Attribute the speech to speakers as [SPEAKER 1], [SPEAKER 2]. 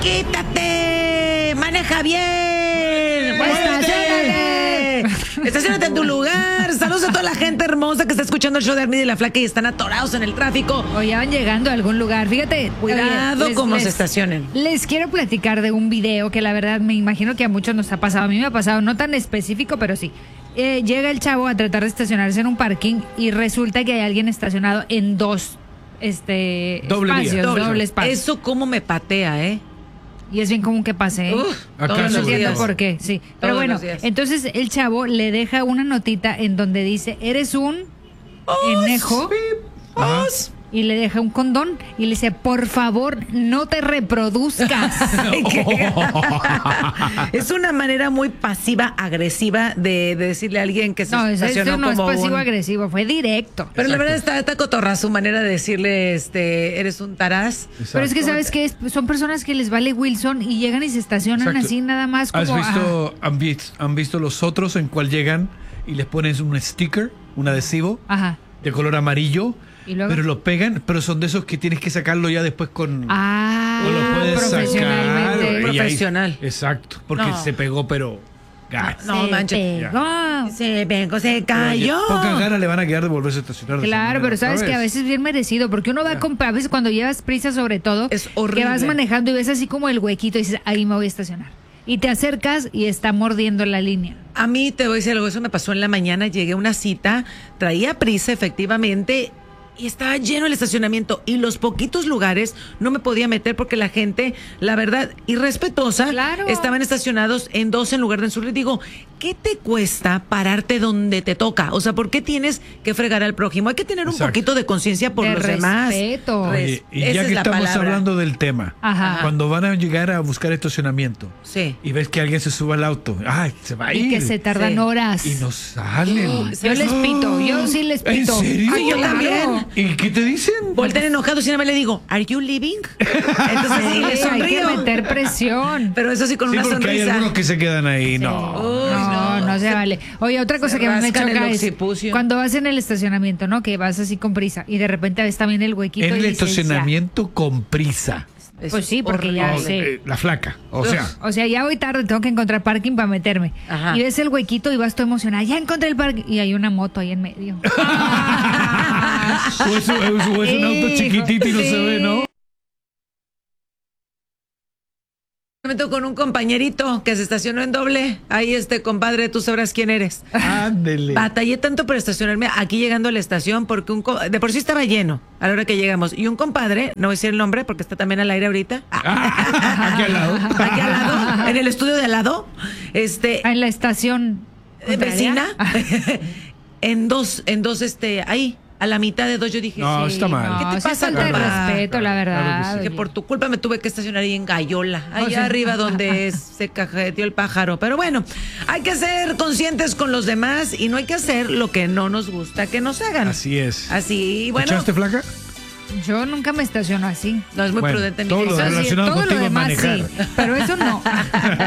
[SPEAKER 1] quítate, maneja bien, estacionate en tu lugar. Saludos a toda la gente hermosa que está escuchando el show de Armida y la Flaca y están atorados en el tráfico.
[SPEAKER 2] O ya van llegando a algún lugar. Fíjate,
[SPEAKER 1] cuidado cómo se estacionen.
[SPEAKER 2] Les quiero platicar de un video que la verdad me imagino que a muchos nos ha pasado. A mí me ha pasado, no tan específico, pero sí. Llega el chavo a tratar de estacionarse en un parking y resulta que hay alguien estacionado en dos doble espacio.
[SPEAKER 1] Eso como me patea,
[SPEAKER 2] Y es bien común que pase, no entiendo por qué, sí. Pero bueno, entonces el chavo le deja una notita en donde dice, eres un enejo. Y le deja un condón y le dice, por favor, no te reproduzcas.
[SPEAKER 1] Es una manera muy pasiva-agresiva de decirle a alguien que se estacionó
[SPEAKER 2] como
[SPEAKER 1] no
[SPEAKER 2] es pasivo-agresivo, fue directo.
[SPEAKER 1] Pero la verdad está cotorra su manera de decirle, eres un taraz.
[SPEAKER 2] Exacto. Pero es que, ¿sabes qué? Son personas que les vale Wilson y llegan y se estacionan así nada más como...
[SPEAKER 3] ¿Han visto los otros en cual llegan y les pones un sticker, un adhesivo de color amarillo? Pero lo pegan, pero son de esos que tienes que sacarlo ya después con...
[SPEAKER 2] no lo puedes
[SPEAKER 1] profesionalmente.
[SPEAKER 2] sacar.
[SPEAKER 1] Profesional.
[SPEAKER 3] Exacto, porque se pegó, pero...
[SPEAKER 1] No manches. Se pegó, se cayó.
[SPEAKER 3] Pocas ganas le van a quedar de volverse a estacionar.
[SPEAKER 2] Claro, pero sabes que a veces es bien merecido, porque uno va a veces cuando llevas prisa sobre todo,
[SPEAKER 1] es horrible.
[SPEAKER 2] Que vas manejando y ves así como el huequito y dices, ahí me voy a estacionar. Y te acercas y está mordiendo la línea.
[SPEAKER 1] A mí te voy a decir algo, eso me pasó en la mañana, llegué a una cita, traía prisa efectivamente... Y estaba lleno el estacionamiento y los poquitos lugares no me podía meter porque la gente, la verdad, irrespetuosa, estaban estacionados en dos en lugar de en su. Le digo, ¿qué te cuesta pararte donde te toca? O sea, ¿por qué tienes que fregar al prójimo? Hay que tener un poquito de conciencia por los demás.
[SPEAKER 3] Oye, y ya que estamos hablando del tema, cuando van a llegar a buscar estacionamiento y ves que alguien se sube al auto, se va a ir.
[SPEAKER 2] Y que se tardan horas.
[SPEAKER 3] Y no salen.
[SPEAKER 2] Yo les pito, yo sí les pito.
[SPEAKER 3] ¿En serio?
[SPEAKER 1] Ay, yo también.
[SPEAKER 3] ¿Y qué te dicen?
[SPEAKER 1] Voltean enojados y nada más le digo, ¿Are you leaving? Entonces sí, le sonrío.
[SPEAKER 2] Hay que meter presión.
[SPEAKER 1] Pero eso sí con una sonrisa.
[SPEAKER 3] Hay algunos que se quedan ahí,
[SPEAKER 2] no se vale. Oye, otra cosa que me choca es cuando vas en el estacionamiento, ¿no? Que vas así con prisa y de repente ves también el huequito.
[SPEAKER 3] En el estacionamiento con prisa.
[SPEAKER 2] Pues sí, porque ya
[SPEAKER 3] la Flaca, o sea,
[SPEAKER 2] ya voy tarde, tengo que encontrar parking para meterme. Y ves el huequito y vas todo emocionada, ya encontré el parking y hay una moto ahí en medio.
[SPEAKER 3] O es un auto chiquitito y no se ve, ¿no?
[SPEAKER 1] Me meto con un compañerito que se estacionó en doble. Ahí compadre, tú sabrás quién eres.
[SPEAKER 3] Ándele.
[SPEAKER 1] Batallé tanto por estacionarme aquí llegando a la estación porque de por sí estaba lleno a la hora que llegamos. Y un compadre, no voy a decir el nombre porque está también al aire ahorita.
[SPEAKER 3] Aquí al lado.
[SPEAKER 1] Aquí al lado, en el estudio de al lado.
[SPEAKER 2] En la estación
[SPEAKER 1] vecina. en dos, ahí. A la mitad de dos yo dije,
[SPEAKER 3] no, está mal.
[SPEAKER 1] ¿Qué te pasa?
[SPEAKER 2] Falta de respeto, la verdad.
[SPEAKER 1] Claro que por tu culpa me tuve que estacionar ahí en Gallola, allá arriba donde se cajeteó el pájaro. Pero bueno, hay que ser conscientes con los demás y no hay que hacer lo que no nos gusta que nos hagan.
[SPEAKER 3] Así es.
[SPEAKER 1] Así, bueno.
[SPEAKER 3] ¿Escuchaste, Flaca?
[SPEAKER 2] Yo nunca me estaciono así.
[SPEAKER 1] No, es muy prudente.
[SPEAKER 3] Todo lo relacionado contigo
[SPEAKER 2] demás
[SPEAKER 3] manejar.
[SPEAKER 2] sí, pero eso no.